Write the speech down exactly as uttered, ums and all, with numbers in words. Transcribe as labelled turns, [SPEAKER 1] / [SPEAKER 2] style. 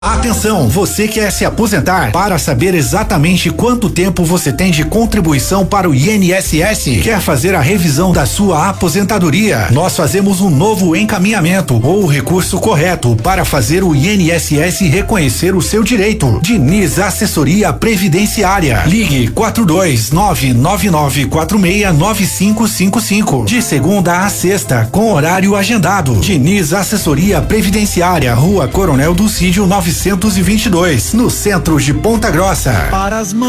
[SPEAKER 1] Atenção, você quer se aposentar? Para saber exatamente quanto tempo você tem de contribuição para o I N S S? Quer fazer a revisão da sua aposentadoria? Nós fazemos um novo encaminhamento ou o recurso correto para fazer o I N S S reconhecer o seu direito. Diniz Assessoria Previdenciária. Ligue quatro dois nove nove nove quatro seis nove cinco cinco cinco. De segunda a sexta, com horário agendado. Diniz Assessoria Previdenciária, Rua Coronel Dulcídio novecentos e vinte e dois, no centro de Ponta Grossa.
[SPEAKER 2] Para as